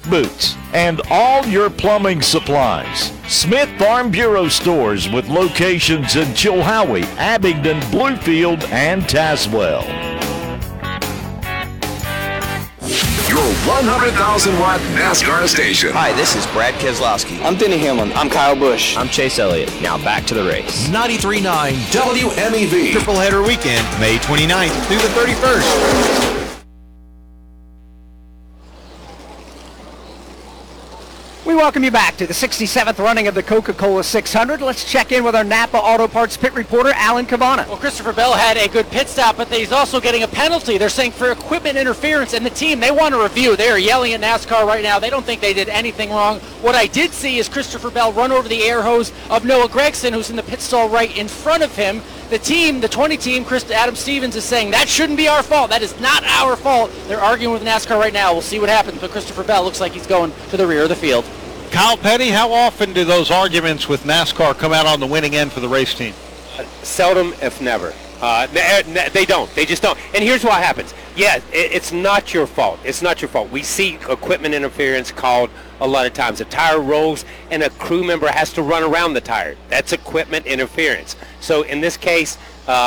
boots, and all your plumbing supplies. Smith Farm Bureau stores with locations in Chilhowie, Abingdon, Bluefield, and Tazewell. Your 100,000-watt NASCAR station. Hi, this is Brad Keselowski. I'm Denny Hamlin. I'm Kyle Busch. I'm Chase Elliott. Now back to the race. 93.9 WMEV. Triple header weekend, May 29th through the 31st. We welcome you back to the 67th running of the Coca-Cola 600. Let's check in with our Napa Auto Parts pit reporter, Alan Cabana. Well, Christopher Bell had a good pit stop, but he's also getting a penalty. They're saying for equipment interference, and the team, they want a review. They are yelling at NASCAR right now. They don't think they did anything wrong. What I did see is Christopher Bell run over the air hose of Noah Gragson, who's in the pit stall right in front of him. The team, the 20 team, Adam Stevens is saying that shouldn't be our fault. That is not our fault. They're arguing with NASCAR right now. We'll see what happens, but Christopher Bell looks like he's going to the rear of the field. Kyle Petty, how often do those arguments with NASCAR come out on the winning end for the race team? Seldom, if never. They don't. They just don't. And here's what happens. Yeah, it's not your fault. It's not your fault. We see equipment interference called a lot of times. A tire rolls and a crew member has to run around the tire. That's equipment interference. So in this case,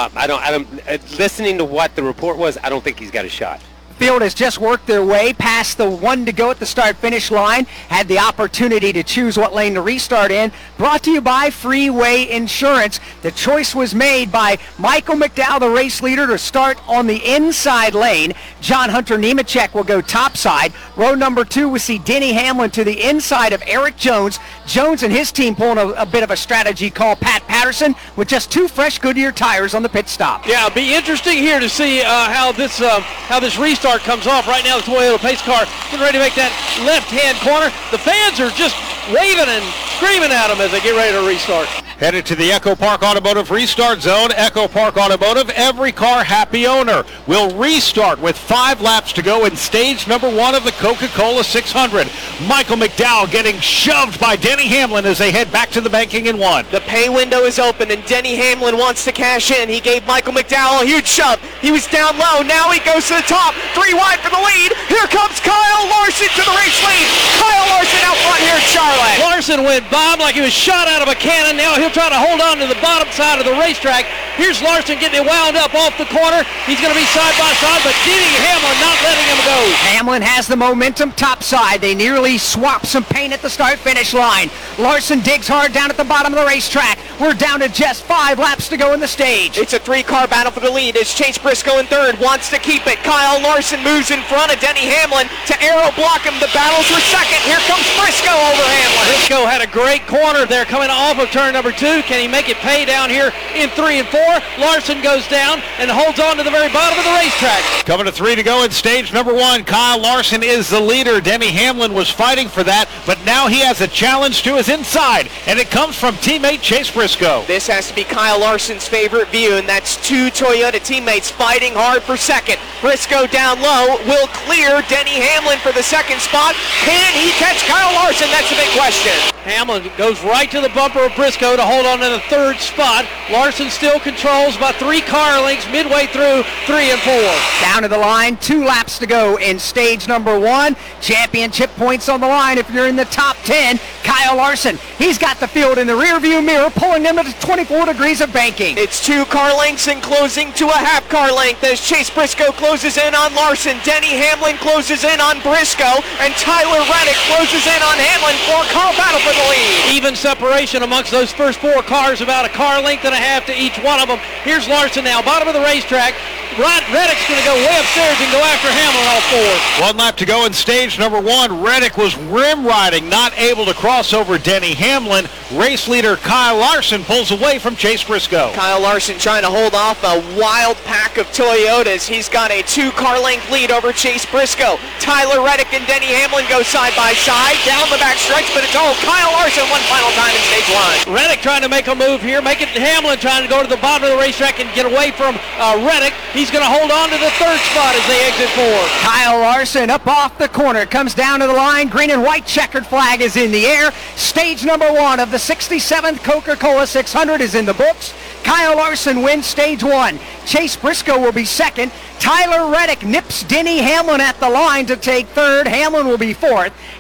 listening to what the report was, I don't think he's got a shot. Field has just worked their way past the one to go at the start-finish line, had the opportunity to choose what lane to restart in. Brought to you by Freeway Insurance. The choice was made by Michael McDowell, the race leader, to start on the inside lane. John Hunter Nemechek will go topside. Row number 2, we see Denny Hamlin to the inside of Eric Jones. Jones and his team pulling a bit of a strategy called Pat Patterson with just 2 fresh Goodyear tires on the pit stop. Yeah, it'll be interesting here to see how this restart comes off. Right now the Toyota pace car getting ready to make that left-hand corner. The fans are just waving and screaming at them as they get ready to restart. Headed to the Echo Park Automotive restart zone. Echo Park Automotive, every car happy owner, will restart with 5 laps to go in stage number 1 of the Coca-Cola 600. Michael McDowell getting shoved by Denny Hamlin as they head back to the banking in 1. The pay window is open and Denny Hamlin wants to cash in. He gave Michael McDowell a huge shove. He was down low. Now he goes to the top. 3 wide for the lead. Here comes Kyle Larson to the race lead. Kyle Larson out front here in Charlotte. Larson went bomb like he was shot out of a cannon. Now he'll try to hold on to the bottom side of the racetrack. Here's Larson getting it wound up off the corner. He's going to be side by side, but Denny Hamlin not letting him go. Hamlin has the momentum topside. They nearly swap some paint at the start-finish line. Larson digs hard down at the bottom of the racetrack. We're down to just 5 laps to go in the stage. It's a 3-car battle for the lead as Chase Briscoe in third wants to keep it. Kyle Larson moves in front of Denny Hamlin to aero block him. The battle's for second. Here comes Briscoe over Hamlin. Briscoe had a great corner there coming off of turn number 2. Can he make it pay down here in 3 and 4? Larson goes down and holds on to the very bottom of the racetrack. Coming to 3 to go in stage number 1. Kyle Larson is the leader. Denny Hamlin was fighting for that, but now he has a challenge to his inside, and it comes from teammate Chase Briscoe. This has to be Kyle Larson's favorite view, and that's 2 Toyota teammates fighting hard for second. Briscoe down low will clear Denny Hamlin for the second spot. Can he catch Kyle Larson? That's the big question. Hamlin goes right to the bumper of Briscoe to hold on to the 3rd spot. Larson still controls by 3 car lengths midway through 3 and 4. Down to the line, 2 laps to go in stage number 1. Championship points on the line if you're in the top 10. Kyle Larson, he's got the field in the rearview mirror, pulling them to 24 degrees of banking. It's 2 car lengths and closing to a half car length as Chase Briscoe closes in on Larson. Denny Hamlin closes in on Briscoe, and Tyler Reddick closes in on Hamlin for a car battle for the lead. Even separation amongst those first 4 cars, about a car length and a half to each one of them. Here's Larson now, bottom of the racetrack. Reddick's going to go way upstairs and go after Hamlin all 4. 1 lap to go in stage number 1. Reddick was rim riding, not able to cross over Denny Hamlin. Race leader Kyle Larson pulls away from Chase Briscoe. Kyle Larson trying to hold off a wild pack of Toyotas. He's got a 2-car length lead over Chase Briscoe. Tyler Reddick and Denny Hamlin go side by side down the back stretch, but it's all Kyle Larson one final time in stage 1. Reddick trying to make a move here, make it Hamlin trying to go to the bottom of the racetrack and get away from Reddick. He's going to hold on to the 3rd spot as they exit 4. Kyle Larson up off the corner, comes down to the line. Green and white checkered flag is in the air. Stage number 1 of the 67th Coca-Cola 600 is in the books. Kyle Larson wins stage 1. Chase Briscoe will be second. Tyler Reddick nips Denny Hamlin at the line to take third. Hamlin will be fourth.